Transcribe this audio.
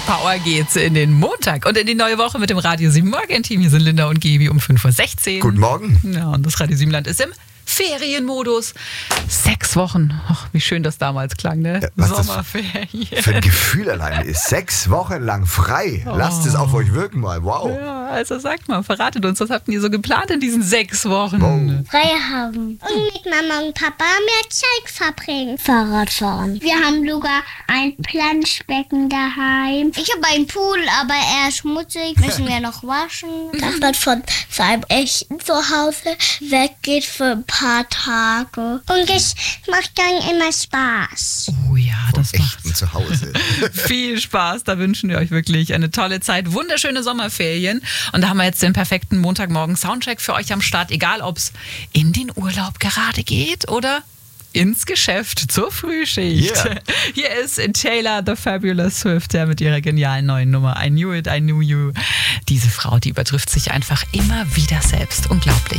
Power geht's in den Montag und in die neue Woche mit dem Radio 7 Morgen-Team. Hier sind Linda und Gebi um 5.16 Uhr. Guten Morgen. Ja, und das Radio 7 Land ist im Ferienmodus. 6 Wochen. Ach, wie schön das damals klang, ne? Was Sommerferien. das für ein Gefühl alleine ist. 6 Wochen lang frei. Lasst es auf euch wirken mal. Wow. Ja, also sagt mal, verratet uns, was habt ihr so geplant in diesen 6 Wochen? Wow. Frei haben. Und mit Mama und Papa mehr Zeit verbringen. Fahrrad fahren. Wir haben sogar ein Planschbecken daheim. Ich habe einen Pool, aber er ist schmutzig. Müssen wir noch waschen. Dass man von seinem echten Zuhause weggeht für ein paar Tage. Und es macht dann immer Spaß. Oh ja, das Echten macht Zuhause. viel Spaß. Da wünschen wir euch wirklich eine tolle Zeit. Wunderschöne Sommerferien. Und da haben wir jetzt den perfekten Montagmorgen Soundcheck für euch am Start. Egal, ob es in den Urlaub gerade geht oder ins Geschäft zur Frühschicht. Yeah. Hier ist Taylor the Fabulous Swift, der mit ihrer genialen neuen Nummer I Knew It, I Knew You. Diese Frau, die übertrifft sich einfach immer wieder selbst. Unglaublich.